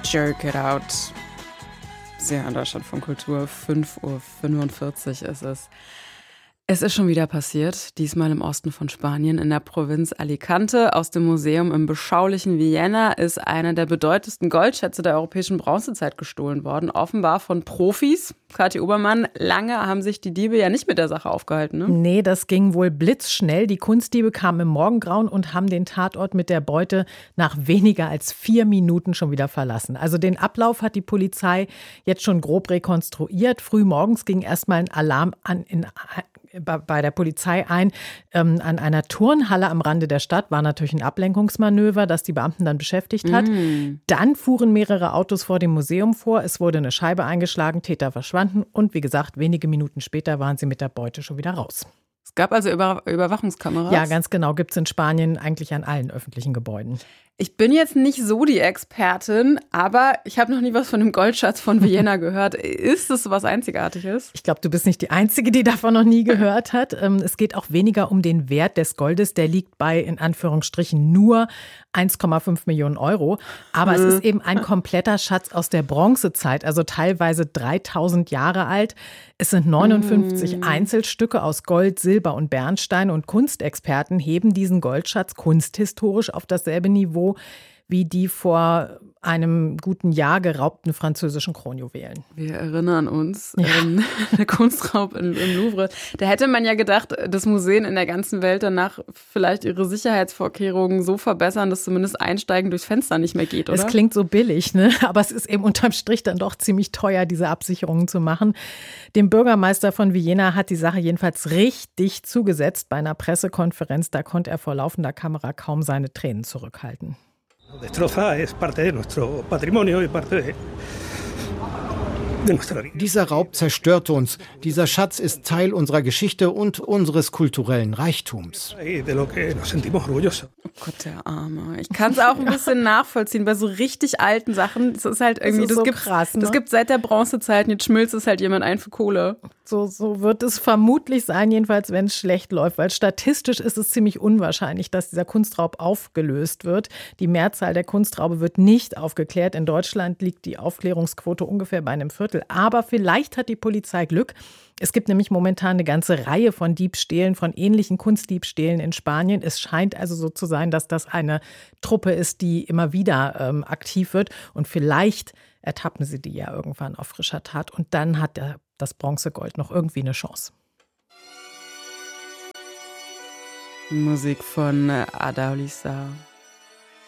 Jerk It Out. Sehr an Deutschland von Kultur. 5:45 Uhr ist es. Es ist schon wieder passiert, diesmal im Osten von Spanien, in der Provinz Alicante. Aus dem Museum im beschaulichen Vienna ist einer der bedeutendsten Goldschätze der europäischen Bronzezeit gestohlen worden. Offenbar von Profis. Kathi Obermann, lange haben sich die Diebe ja nicht mit der Sache aufgehalten, ne? Nee, das ging wohl blitzschnell. Die Kunstdiebe kamen im Morgengrauen und haben den Tatort mit der Beute nach weniger als 4 Minuten schon wieder verlassen. Also den Ablauf hat die Polizei jetzt schon grob rekonstruiert. Früh morgens ging erstmal ein Alarm bei der Polizei ein. An einer Turnhalle am Rande der Stadt war natürlich ein Ablenkungsmanöver, das die Beamten dann beschäftigt hat. Dann fuhren mehrere Autos vor dem Museum vor. Es wurde eine Scheibe eingeschlagen, Täter verschwanden und wie gesagt, wenige Minuten später waren sie mit der Beute schon wieder raus. Es gab also Überwachungskameras? Ja, ganz genau. Gibt es in Spanien eigentlich an allen öffentlichen Gebäuden. Ich bin jetzt nicht so die Expertin, aber ich habe noch nie was von dem Goldschatz von Vienna gehört. Ist das was Einzigartiges? Ich glaube, du bist nicht die Einzige, die davon noch nie gehört hat. Es geht auch weniger um den Wert des Goldes. Der liegt bei, in Anführungsstrichen, nur 1,5 Millionen Euro. Aber es ist eben ein kompletter Schatz aus der Bronzezeit, also teilweise 3000 Jahre alt. Es sind 59 Einzelstücke aus Gold, Silber und Bernstein. Und Kunstexperten heben diesen Goldschatz kunsthistorisch auf dasselbe Niveau wie die vor einem guten Jahr geraubten französischen Kronjuwelen. Wir erinnern uns, der Kunstraub im Louvre. Da hätte man ja gedacht, dass Museen in der ganzen Welt danach vielleicht ihre Sicherheitsvorkehrungen so verbessern, dass zumindest Einsteigen durchs Fenster nicht mehr geht, oder? Es klingt so billig, ne? Aber es ist eben unterm Strich dann doch ziemlich teuer, diese Absicherungen zu machen. Dem Bürgermeister von Vienna hat die Sache jedenfalls richtig zugesetzt. Bei einer Pressekonferenz, da konnte er vor laufender Kamera kaum seine Tränen zurückhalten. Dieser Raub zerstört uns. Dieser Schatz ist Teil unserer Geschichte und unseres kulturellen Reichtums. Oh Gott, der Arme. Ich kann es auch ein bisschen nachvollziehen. Bei so richtig alten Sachen, das ist halt irgendwie, das gibt's krass, ne? Das gibt seit der Bronzezeit und jetzt schmilzt es halt jemand ein für Kohle. So wird es vermutlich sein, jedenfalls wenn es schlecht läuft, weil statistisch ist es ziemlich unwahrscheinlich, dass dieser Kunstraub aufgelöst wird. Die Mehrzahl der Kunstraube wird nicht aufgeklärt. In Deutschland liegt die Aufklärungsquote ungefähr bei einem Viertel. Aber vielleicht hat die Polizei Glück. Es gibt nämlich momentan eine ganze Reihe von Diebstählen, von ähnlichen Kunstdiebstählen in Spanien. Es scheint also so zu sein, dass das eine Truppe ist, die immer wieder aktiv wird. Und vielleicht ertappen sie die ja irgendwann auf frischer Tat. Und dann hat das Bronzegold noch irgendwie eine Chance. Musik von Ada Olisa.